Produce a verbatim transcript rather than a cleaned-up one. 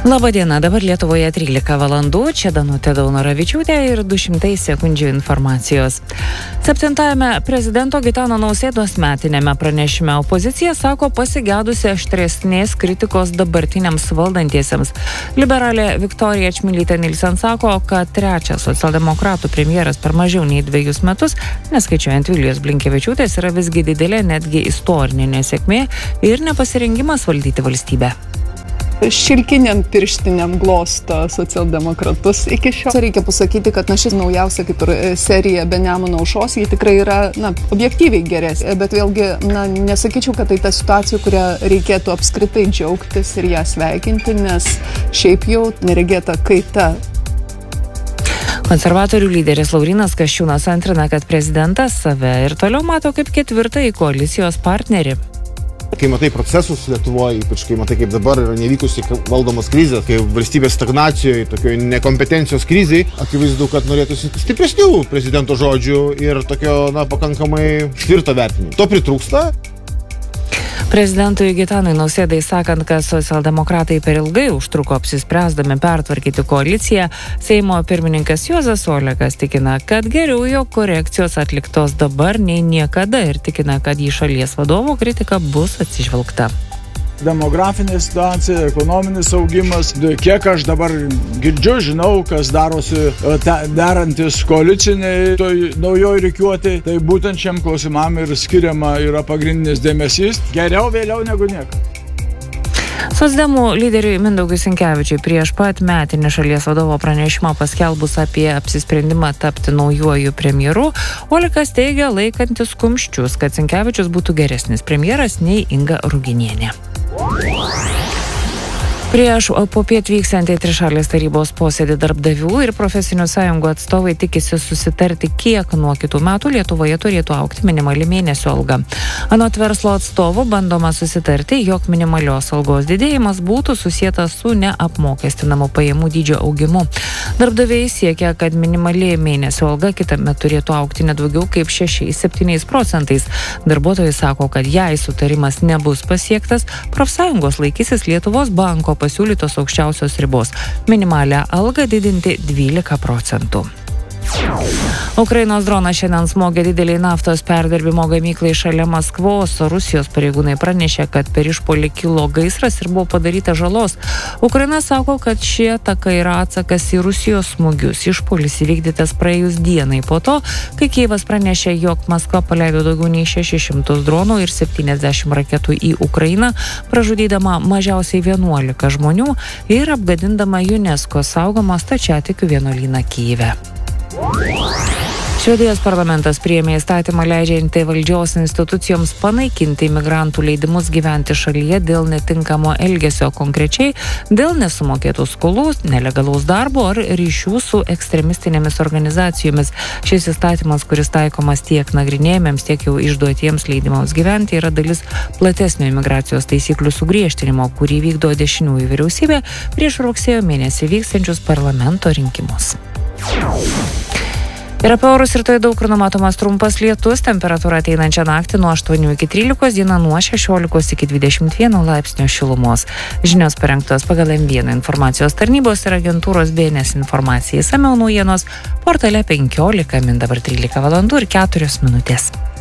Labadiena, dabar Lietuvoje trylika valandų, čia Danutė Daunoravičiūtė ir du šimtai sekundžių informacijos. Septintajame prezidento Gitano Nausėdos metinėme pranešime opozicija sako pasigedusi aštresnės kritikos dabartiniams valdantiesiems. Liberalė Viktorija Čmilytė Nilsen sako, kad trečias socialdemokratų premjeras per mažiau nei dviejus metus, neskaičiuojant Vilijos Blinkevičiūtės, yra visgi didelė netgi istorinė nesėkmė ir nepasirengimas valdyti valstybę. Šilkiniam pirštiniam glosto socialdemokratus. Iki šiol reikia pasakyti, kad na, šis naujausia kaip ir serija be Nemuno aušros, ji tikrai yra na, objektyviai geresnė, bet vėlgi na, nesakyčiau, kad tai ta situacija, kurią reikėtų apskritai džiaugtis ir ją sveikinti, nes šiaip jau neregėta kaita. Konservatorių lyderis Laurynas Kasčiūnas antrina, kad prezidentas save ir toliau mato kaip ketvirtąjį koalicijos partnerį. Kai matai procesus Lietuvoje, ypač kai matai, kaip dabar yra nevykusi valdomos krizės, kai valstybės stagnacijoje, tokio nekompetencijos krizai, akivaizdu, kad norėtųsi stipresnių prezidento žodžių ir tokio, na, pakankamai tvirto vertinimo. To pritrūksta. Prezidentui Gitanui Nausėdai sakant, kad socialdemokratai per ilgai užtruko apsispręsdami pertvarkyti koaliciją, Seimo pirmininkas Juozas Olekas tikina, kad geriau jo korekcijos atliktos dabar nei niekada ir tikina, kad į šalies vadovo kritiką bus atsižvelgta. Demografinė situacija, ekonominis augimas, kiek aš dabar girdžiu, žinau, kas darosi derantis koaliciniai, toj naujoj rikiuotėj, tai būtent šiam klausimam ir skiriama yra pagrindinis dėmesys. Geriau vėliau negu niekada. Socdemų lyderiui Mindaugui Sinkevičiui prieš pat metinį šalies vadovo pranešimą paskelbus apie apsisprendimą tapti naujuoju premjeru, Olekas teigia laikantis kumščius, kad Sinkevičius būtų geresnis premjeras nei Inga Ruginienė. Prieš popiet vyksiantį trišalės tarybos posėdį darbdavių ir profesinių sąjungų atstovai tikisi susitarti, kiek nuo kitų metų Lietuvoje turėtų augti minimali mėnesio alga. Anot verslo atstovų bandoma susitarti, jog minimalios algos didėjimas būtų susietas su neapmokestinamu pajamų dydžio augimu. Darbdaviai siekia, kad minimali mėnesio alga kitąmet turėtų augti nedaugiau kaip šešiais septyniais procentais. Darbuotojai sako, kad jei sutarimas nebus pasiektas, profsąjungos laikysis Lietuvos banko pasiūlytos aukščiausios ribos – minimalią algą didinti dvylika procentų. Ukrainos dronas šiandien smogė dideliai naftos perdirbimo gamyklai šalia Maskvos. Rusijos pareigūnai pranešė, kad per išpuolį kilo gaisras ir buvo padaryta žalos. Ukraina sako, kad ši ataka yra atsakas į Rusijos smūgius. Išpuolis įvykdytas praėjus dienai po to, kai Kijevas pranešė, jog Maskva paleido daugiau nei šešis šimtus dronų ir septyniasdešimt raketų į Ukrainą, pražudydama mažiausiai vienuolika žmonių ir apgadindama UNESCO saugomą stačiatikių vienuolyną Kijeve. Švedijos parlamentas priėmė įstatymą leidžiantį valdžios institucijoms panaikinti imigrantų leidimus gyventi šalyje dėl netinkamo elgesio, konkrečiai dėl nesumokėtų skolų, nelegalaus darbo ar ryšių su ekstremistinėmis organizacijomis. Šis įstatymas, kuris taikomas tiek nagrinėjimams, tiek jau išduotiems leidimams gyventi, yra dalis platesnio imigracijos taisyklių sugriežtinimo, kurį vykdo dešiniųjų vyriausybė prieš rugsėjo mėnesį vykstančius parlamento rinkimus. Ir apie orus rytoj daug kur numatomas trumpas lietus, temperatūra ateinančią naktį nuo aštuonių iki trylikos, dieną nuo šešiolikos iki dvidešimt vieno laipsnio šilumos. Žinios parengtos pagal M vieną informacijos tarnybos ir agentūros B N S informacija. Išsamiau naujienos portale penkiolika min dabar trylika valandų ir keturios minutės.